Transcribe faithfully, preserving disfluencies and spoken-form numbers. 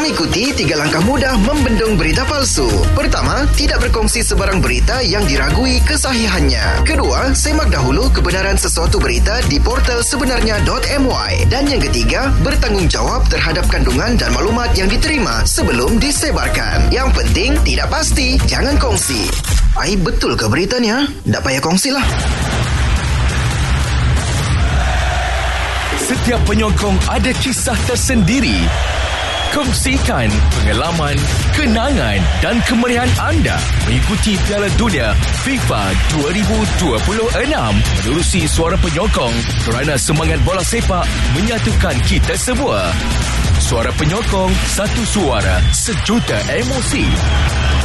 Ikuti tiga langkah mudah membendung berita palsu. Pertama, tidak berkongsi sebarang berita yang diragui kesahihannya. Kedua, semak dahulu kebenaran sesuatu berita di portal sebenarnya dot my. Dan yang ketiga, bertanggungjawab terhadap kandungan dan maklumat yang diterima sebelum disebarkan. Yang penting, tidak pasti, jangan kongsi. Ai, betul ke beritanya? Tak payah kongsilah. Setiap penyokong ada kisah tersendiri. Kongsikan pengalaman, kenangan dan kemeriahan anda mengikuti Piala Dunia FIFA dua ribu dua puluh enam menerusi Suara Penyokong kerana semangat bola sepak menyatukan kita semua. Suara Penyokong, satu suara, sejuta emosi.